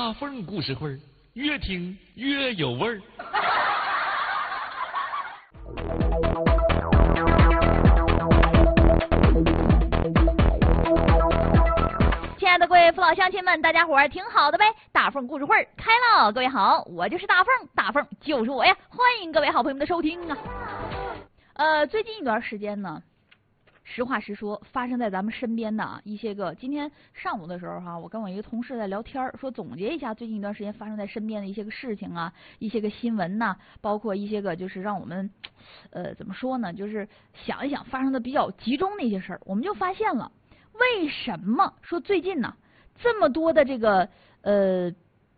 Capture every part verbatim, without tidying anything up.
大凤故事会，越听越有味儿。 亲爱的各位父老乡亲们，大家伙儿挺好的呗！大凤故事会开了，各位好，我就是大凤，大凤就是我呀！欢迎各位好朋友们的收听啊。呃，最近一段时间呢，实话实说，发生在咱们身边的啊一些个，今天上午的时候哈、啊，我跟我一个同事在聊天，说总结一下最近一段时间发生在身边的一些个事情啊，一些个新闻呐、啊，包括一些个就是让我们，呃，怎么说呢，就是想一想发生的比较集中的一些事儿，我们就发现了。为什么说最近呢这么多的这个呃，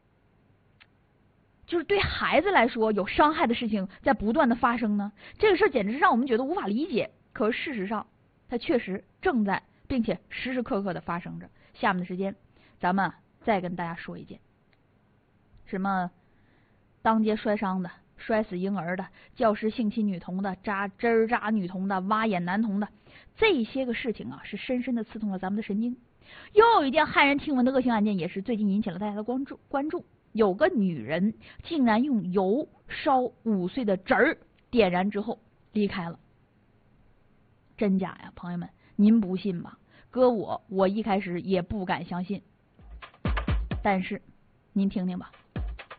就是对孩子来说有伤害的事情在不断的发生呢？这个事简直是让我们觉得无法理解。可事实上，它确实正在，并且时时刻刻的发生着。下面的时间，咱们再跟大家说一件，什么当街摔伤的、摔死婴儿的、教师性侵女童的、扎针儿扎女童的、挖眼男童的。这些个事情啊，是深深的刺痛了咱们的神经。又有一件骇人听闻的恶性案件，也是最近引起了大家的关注。关注有个女人竟然用油烧五岁的侄儿，点燃之后离开了。真假呀，朋友们，您不信吧？搁我，我一开始也不敢相信。但是，您听听吧。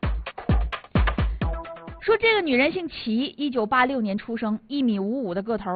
说这个女人姓齐，一九八六年出生，一米五五的个头，